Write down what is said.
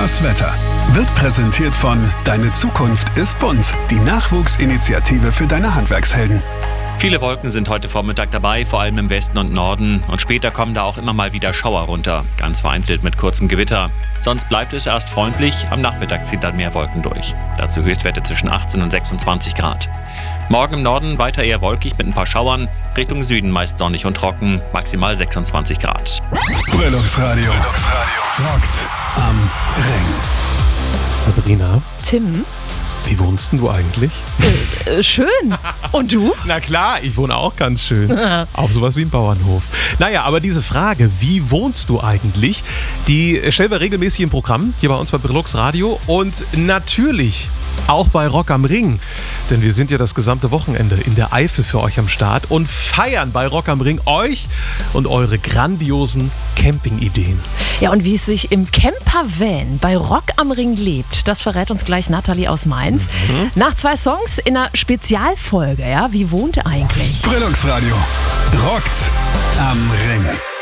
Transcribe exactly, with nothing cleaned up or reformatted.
Das Wetter wird präsentiert von Deine Zukunft ist bunt, die Nachwuchsinitiative für deine Handwerkshelden. Viele Wolken sind heute Vormittag dabei, vor allem im Westen und Norden. Und später kommen da auch immer mal wieder Schauer runter, ganz vereinzelt mit kurzem Gewitter. Sonst bleibt es erst freundlich, am Nachmittag zieht dann mehr Wolken durch. Dazu Höchstwerte zwischen achtzehn und sechsundzwanzig Grad. Morgen im Norden weiter eher wolkig mit ein paar Schauern, Richtung Süden meist sonnig und trocken, maximal sechsundzwanzig Grad. Brillungsradio. Rockt am Ring. Sabrina, Tim, wie wohnst denn du eigentlich? äh, schön. Und du? Na klar, ich wohne auch ganz schön. Auf sowas wie im Bauernhof. Naja, aber diese Frage, wie wohnst du eigentlich, die stellen wir regelmäßig im Programm, hier bei uns bei Brillux Radio und natürlich auch bei Rock am Ring. Denn wir sind ja das gesamte Wochenende in der Eifel für euch am Start und feiern bei Rock am Ring euch und eure grandiosen Campingideen. Ja, und wie es sich im Campervan bei Rock am Ring lebt, das verrät uns gleich Nathalie aus Mainz. Mhm. Nach zwei Songs in einer Spezialfolge, ja, wie wohnt ihr eigentlich? Brillungsradio. Rockt am Ring.